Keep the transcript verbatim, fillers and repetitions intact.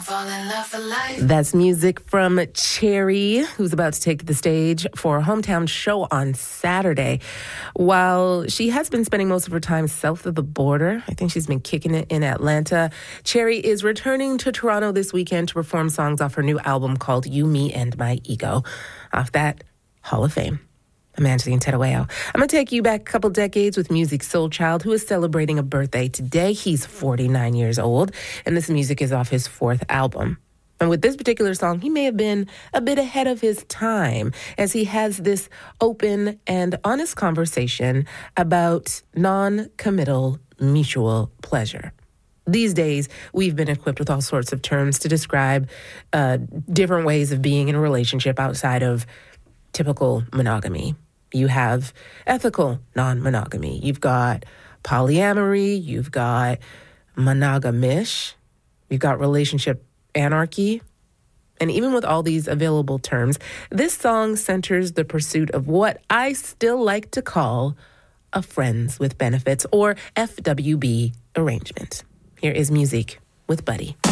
Fall in love for life. That's music from Cherry, who's about to take the stage for a hometown show on Saturday. While she has been spending most of her time south of the border, I think she's been kicking it in Atlanta, Cherry is returning to Toronto this weekend to perform songs off her new album called You, Me, and My Ego. Off that, Hall of Fame. I'm Angeline Terueo. I'm going to take you back a couple decades with Musiq Soulchild, who is celebrating a birthday today. He's forty-nine years old, and this music is off his fourth album. And with this particular song, he may have been a bit ahead of his time, as he has this open and honest conversation about non-committal mutual pleasure. These days, we've been equipped with all sorts of terms to describe uh, different ways of being in a relationship outside of typical monogamy. You have ethical non-monogamy. You've got polyamory. You've got monogamish. You've got relationship anarchy. And even with all these available terms, this song centers the pursuit of what I still like to call a friends with benefits, or F W B arrangement. Here is Musiq with Buddy.